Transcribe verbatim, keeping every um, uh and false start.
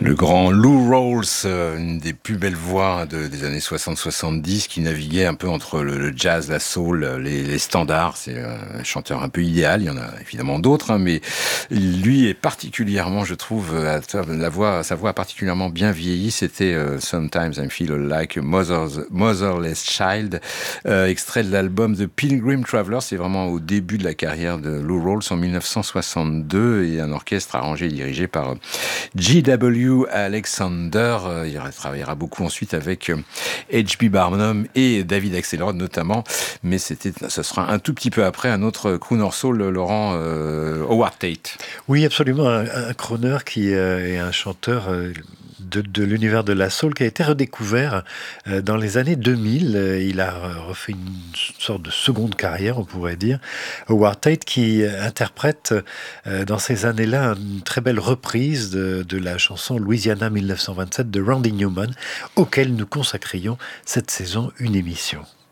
Le grand Lou Rawls, euh, une des plus belles voix de- des années soixante soixante-dix, qui naviguait un peu entre le, le jazz, la soul, les, les standards. C'est un chanteur un peu idéal. Il y en a évidemment d'autres, hein, mais lui est particulièrement, je trouve, euh, la voix, sa voix a particulièrement bien vieilli. C'était euh, Sometimes I Feel Like a Mother's, Motherless Child, euh, extrait de l'album The Pilgrim Traveler. C'est vraiment au début de la carrière de Lou Rawls en mille neuf cent soixante-deux, et un orchestre arrangé et dirigé par G W Alexander. Il travaillera beaucoup ensuite avec H B Barnum et David Axelrod notamment, mais c'était, ce sera un tout petit peu après un autre crooner soul, Laurent, euh, Howard Tate. Oui, absolument, un, un crooner qui euh, est un chanteur euh, de, de l'univers de la soul qui a été redécouvert euh, dans les années deux mille. Euh, il a refait une sorte de seconde carrière, on pourrait dire. Howard Tate qui interprète euh, dans ces années-là une très belle reprise de, de la chanson Louisiana mille neuf cent vingt-sept de Randy Newman, auquel nous consacrions cette saison une émission.